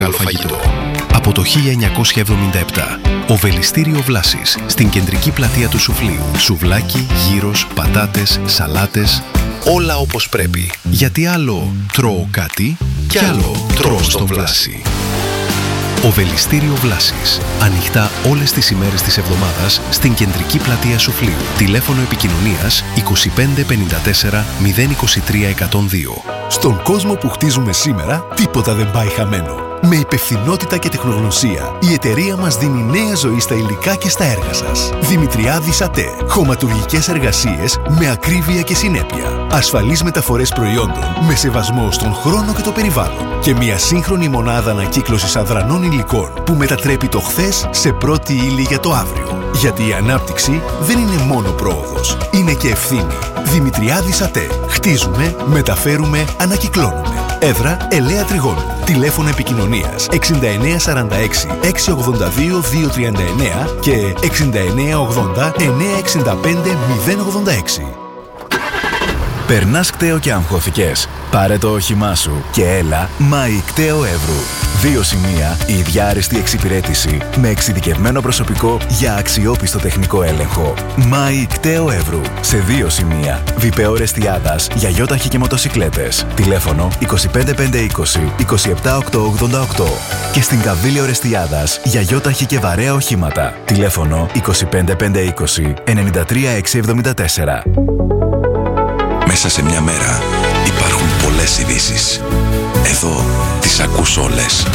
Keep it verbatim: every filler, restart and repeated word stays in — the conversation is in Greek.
Φαγητό. Από το χίλια εννιακόσια εβδομήντα επτά, Οβελιστήριο Βλάσης, στην κεντρική πλατεία του Σουφλίου. Σουβλάκι, γύρος, πατάτες, σαλάτες, όλα όπως πρέπει. Γιατί άλλο τρώω κάτι κι άλλο τρώω στο Βλάση. Οβελιστήριο Βλάσης. Ανοιχτά όλες τις ημέρες της εβδομάδας στην κεντρική πλατεία Σουφλίου. Τηλέφωνο επικοινωνίας είκοσι πέντε πενήντα τέσσερα μηδέν είκοσι τρία εκατόν δύο. Στον κόσμο που χτίζουμε σήμερα, τίποτα δεν πάει χαμένο. Με υπευθυνότητα και τεχνογνωσία, η εταιρεία μας δίνει νέα ζωή στα υλικά και στα έργα σας. Δημητριάδης ΑΤΕ. Χωματουργικές εργασίες με ακρίβεια και συνέπεια. Ασφαλείς μεταφορές προϊόντων με σεβασμό στον χρόνο και το περιβάλλον. Και μια σύγχρονη μονάδα ανακύκλωσης αδρανών υλικών που μετατρέπει το χθες σε πρώτη ύλη για το αύριο. Γιατί η ανάπτυξη δεν είναι μόνο πρόοδος, είναι και ευθύνη. Δημητριάδης ΑΤΕ. Χτίζουμε, μεταφέρουμε, ανακυκλώνουμε. Έδρα Ελαία Τριγώνου. Τηλέφωνο επικοινωνίας εξήντα εννέα σαράντα έξι εξακόσια ογδόντα δύο διακόσια τριάντα εννέα και εξήντα εννέα ογδόντα εννιακόσια εξήντα πέντε μηδέν ογδόντα έξι. Περνάς κταίο και αγχώθηκες? Πάρε το όχημά σου και έλα Μάη Κταίο Εύρου. Δύο σημεία, η ίδια άριστη εξυπηρέτηση με εξειδικευμένο προσωπικό για αξιόπιστο τεχνικό έλεγχο. Μάη Κταίο Εύρου. Σε δύο σημεία. Βιπέο Ρεστιάδας για γιόταχη και μοτοσικλέτες. Τηλέφωνο είκοσι πέντε πεντακόσια είκοσι είκοσι επτά οκτακόσια ογδόντα οκτώ. Και στην Καβίλιο Ρεστιάδας για γιόταχη και βαρέα οχήματα. Τηλέφωνο είκοσι πέντε πεντακόσια είκοσι ενενήντα τρία εξακόσια εβδομήντα τέσσερα. Μέσα σε μια μέρα υπάρχουν πολλές ειδήσεις. Εδώ τις ακούς όλες.